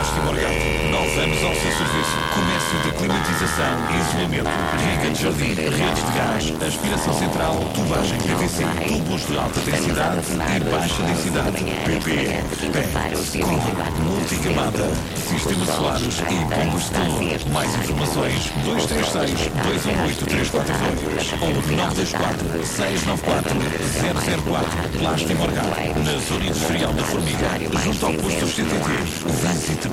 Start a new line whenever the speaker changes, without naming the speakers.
Plástico Morgado. 9 anos ao seu serviço. Comércio de climatização e isolamento. Riga de jardim, redes de gás, aspiração central, tubagem PVC, tubos de alta densidade e baixa densidade. PP, multicamada, sistemas solares e bombas de calor. Mais informações 236-218-342 ou 924-694-004. Plástico Morgado, na zona industrial da Formiga, junto ao posto CTT. Visite